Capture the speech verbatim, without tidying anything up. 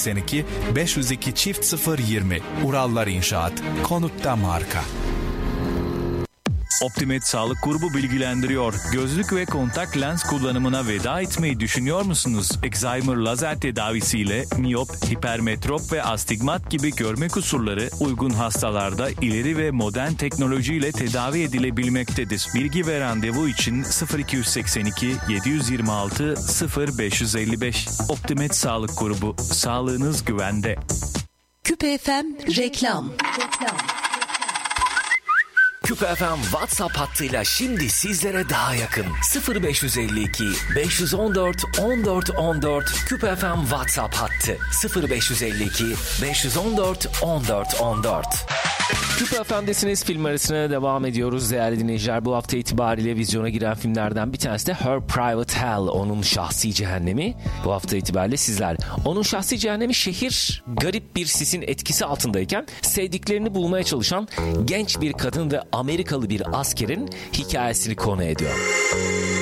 seksen iki beş yüz iki çift sıfır yirmi. Urallar İnşaat. Konutta marka. Optimed Sağlık Grubu bilgilendiriyor. Gözlük ve kontak lens kullanımına veda etmeyi düşünüyor musunuz? Excimer lazer tedavisiyle miyop, hipermetrop ve astigmat gibi görme kusurları uygun hastalarda ileri ve modern teknolojiyle tedavi edilebilmektedir. Bilgi ve randevu için sıfır iki seksen iki yedi yüz yirmi altı sıfır beş yüz elli beş. Optimed Sağlık Grubu. Sağlığınız güvende. Küpe F M reklam. Reklam. Küpe F M WhatsApp hattıyla şimdi sizlere daha yakın. sıfır beş elli iki beş on dört on dört on dört Küpe F M WhatsApp hattı. sıfır beş elli iki beş on dört on dört on dört. Küpe F M'desiniz, film arasına devam ediyoruz değerli dinleyiciler. Bu hafta itibariyle vizyona giren filmlerden bir tanesi de Her Private Hell, onun şahsi cehennemi. Bu hafta itibariyle sizler. Onun şahsi cehennemi şehir garip bir sisin etkisi altındayken sevdiklerini bulmaya çalışan genç bir kadın ve Amerikalı bir askerin hikayesini konu ediyor.